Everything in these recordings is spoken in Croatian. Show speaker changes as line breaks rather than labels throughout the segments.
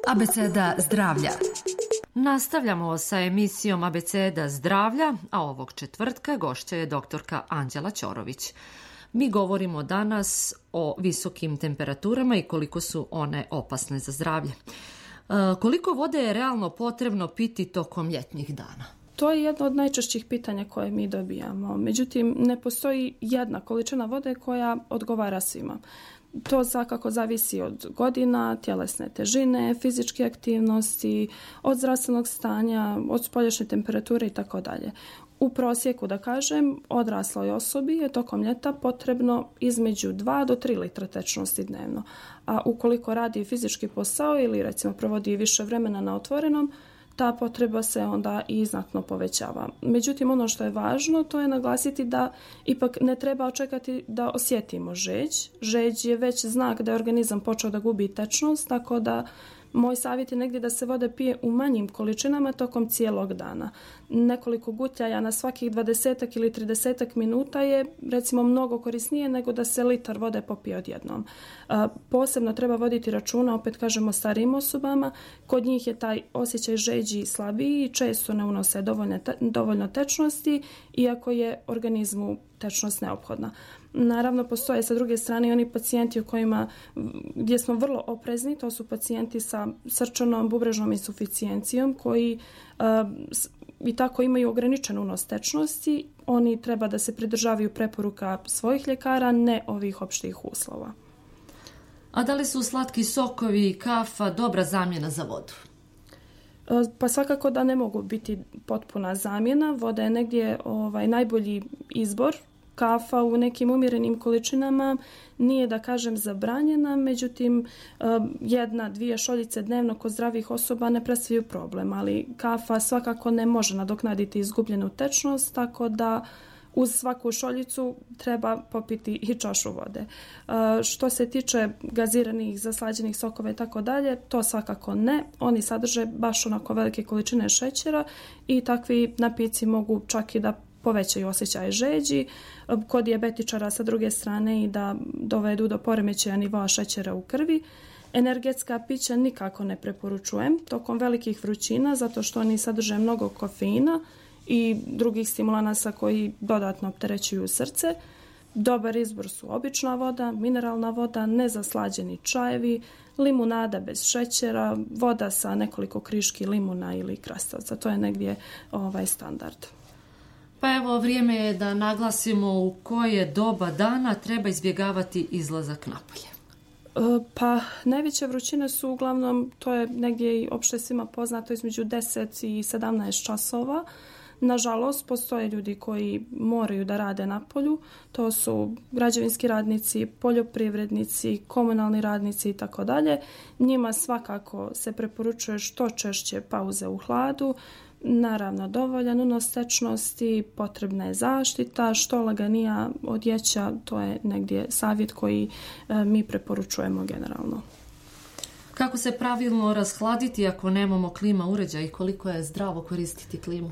Abeceda zdravlja.
Nastavljamo sa emisijom Abeceda zdravlja, a ovog četvrtka gošća je doktorka Anđela Ćorović. Mi govorimo danas o visokim temperaturama i koliko su one opasne za zdravlje. Koliko vode je realno potrebno piti tokom ljetnih dana?
To je jedno od najčešćih pitanja koje mi dobijamo. Međutim, ne postoji jedna količina vode koja odgovara svima. To svakako zavisi od godina, tjelesne težine, fizičke aktivnosti, od zdravstvenog stanja, od spoljašnje temperature i tako dalje. U prosjeku, da kažem, odrasloj osobi je tokom ljeta potrebno između 2 do 3 litra tečnosti dnevno. A ukoliko radi fizički posao ili recimo provodi više vremena na otvorenom, ta potreba se onda i znatno povećava. Međutim, ono što je važno, to je naglasiti da ipak ne treba očekati da osjetimo žeđ. Žeđ je već znak da je organizam počeo da gubi tečnost, tako da moj savjet je negdje da se vode pije u manjim količinama tokom cijelog dana. Nekoliko gutljaja na svakih 20 ili 30 minuta je recimo mnogo korisnije nego da se litar vode popije odjednom. Posebno treba voditi računa, opet kažemo, starijim osobama. Kod njih je taj osjećaj žeđi slabiji i često ne unose dovoljno tečnosti, iako je organizmu tečnost neophodna. Naravno, postoje sa druge strane i oni pacijenti gdje smo vrlo oprezni, to su pacijenti sa srčanom, bubrežnom insuficijencijom koji i tako imaju ograničen unos tečnosti. Oni treba da se pridržavaju preporuka svojih ljekara, ne ovih opštih uslova.
A da li su slatki sokovi i kafa dobra zamjena za vodu?
Pa svakako da ne mogu biti potpuna zamjena. Voda je negdje najbolji izbor. Kafa u nekim umjerenim količinama nije, da kažem, zabranjena, međutim 1-2 šoljice dnevno kod zdravih osoba ne predstavljaju problem, ali kafa svakako ne može nadoknaditi izgubljenu tečnost, tako da uz svaku šoljicu treba popiti i čašu vode. Što se tiče gaziranih, zaslađenih sokova i tako dalje, to svakako ne. Oni sadrže baš onako velike količine šećera i takvi napici mogu čak i da povećaju osjećaj žeđi, kod dijabetičara sa druge strane i da dovedu do poremećaja nivoa šećera u krvi. Energetska pića nikako ne preporučujem tokom velikih vrućina zato što oni sadrže mnogo kofeina i drugih stimulanasa koji dodatno opterećuju srce. Dobar izbor su obična voda, mineralna voda, nezaslađeni čajevi, limunada bez šećera, voda sa nekoliko kriški limuna ili krastavca. To je negdje standard.
Pa evo, vrijeme je da naglasimo u koje doba dana treba izbjegavati izlazak napolje.
Pa najveće vrućine su uglavnom, to je negdje i opšte svima poznato, između 10 i 17 časova. Nažalost, postoje ljudi koji moraju da rade na polju. To su građevinski radnici, poljoprivrednici, komunalni radnici i tako dalje. Njima svakako se preporučuje što češće pauze u hladu. Naravno, dovoljan unos tečnosti, potrebna je zaštita, što laganija odjeća, to je negdje savjet koji mi preporučujemo generalno.
Kako se pravilno rashladiti ako nemamo klima uređaj i koliko je zdravo koristiti klimu?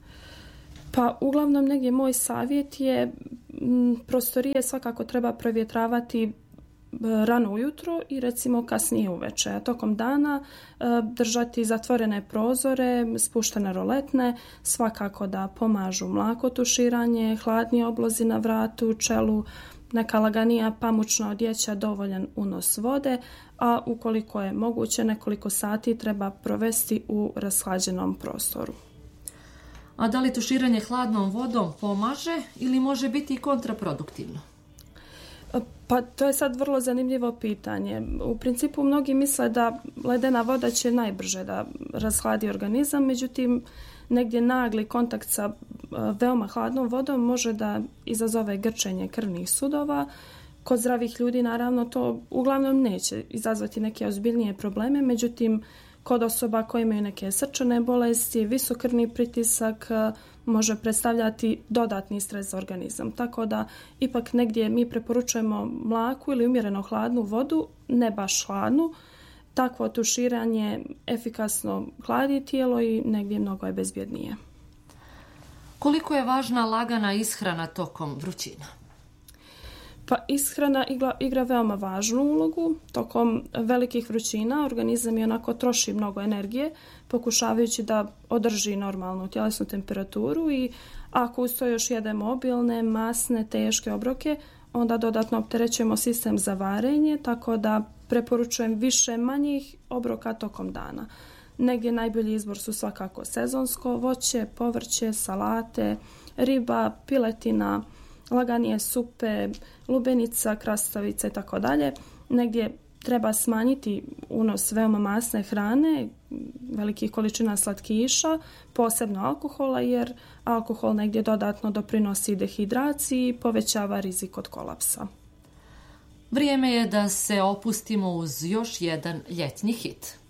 Pa uglavnom negdje moj savjet je prostorije svakako treba provjetravati rano ujutro i recimo kasnije uveče. A tokom dana držati zatvorene prozore, spuštene roletne, svakako da pomažu mlako tuširanje, hladni oblozi na vratu, čelu, neka laganija pamučna odjeća, dovoljan unos vode, a ukoliko je moguće nekoliko sati treba provesti u rashlađenom prostoru.
A da li tuširanje hladnom vodom pomaže ili može biti i kontraproduktivno?
Pa to je sad vrlo zanimljivo pitanje. U principu mnogi misle da ledena voda će najbrže da rashladi organizam, međutim negdje nagli kontakt sa veoma hladnom vodom može da izazove grčenje krvnih sudova. Kod zdravih ljudi naravno to uglavnom neće izazvati neke ozbiljnije probleme, međutim kod osoba koje imaju neke srčane bolesti, visok krvni pritisak može predstavljati dodatni stres za organizam. Tako da ipak negdje mi preporučujemo mlaku ili umjereno hladnu vodu, ne baš hladnu. Takvo tuširanje efikasno hladi tijelo i negdje mnogo je bezbjednije.
Koliko je važna lagana ishrana tokom vrućina?
Pa ishrana igra veoma važnu ulogu. Tokom velikih vrućina organizam je onako troši mnogo energije pokušavajući da održi normalnu tjelesnu temperaturu i ako uz to još jedemo obilne, masne, teške obroke, onda dodatno opterećujemo sistem za varenje, tako da preporučujem više manjih obroka tokom dana. Negdje najbolji izbor su svakako sezonsko voće, povrće, salate, riba, piletina, laganije supe, lubenica, krastavica i tako dalje. Negdje treba smanjiti unos veoma masne hrane, velikih količina slatkiša, posebno alkohola, jer alkohol negdje dodatno doprinosi dehidraciji i povećava rizik od kolapsa.
Vrijeme je da se opustimo uz još jedan ljetni hit.